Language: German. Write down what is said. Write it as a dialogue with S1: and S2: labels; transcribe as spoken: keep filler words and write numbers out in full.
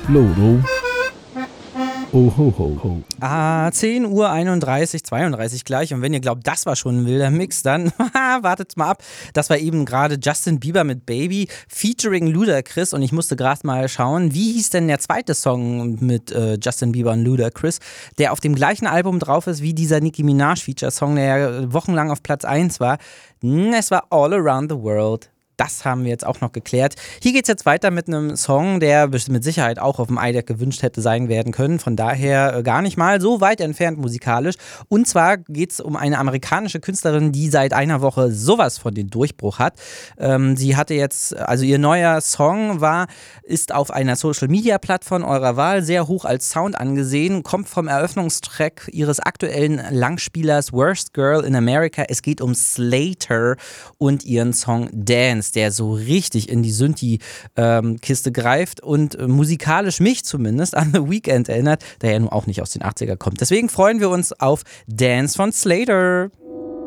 S1: Lodo. Oh, ho, ho, ho.
S2: Ah, zehn Uhr einunddreißig, zweiunddreißig gleich. Und wenn ihr glaubt, das war schon ein wilder Mix, dann wartet mal ab. Das war eben gerade Justin Bieber mit Baby featuring Ludacris. Und ich musste gerade mal schauen, wie hieß denn der zweite Song mit äh, Justin Bieber und Ludacris, der auf dem gleichen Album drauf ist wie dieser Nicki Minaj-Feature-Song, der ja wochenlang auf Platz eins war. Es war All Around the World. Das haben wir jetzt auch noch geklärt. Hier geht es jetzt weiter mit einem Song, der mit Sicherheit auch auf dem iDeck gewünscht hätte sein werden können. Von daher gar nicht mal so weit entfernt musikalisch. Und zwar geht es um eine amerikanische Künstlerin, die seit einer Woche sowas von den Durchbruch hat. Ähm, sie hatte jetzt, also ihr neuer Song war, ist auf einer Social-Media-Plattform eurer Wahl sehr hoch als Sound angesehen, kommt vom Eröffnungstrack ihres aktuellen Langspielers Worst Girl in America. Es geht um Slater und ihren Song Dance, der so richtig in die Synthi-Kiste ähm, greift und äh, musikalisch mich zumindest an The Weeknd erinnert, der ja nun auch nicht aus den achtziger kommt. Deswegen freuen wir uns auf Dance von Slater.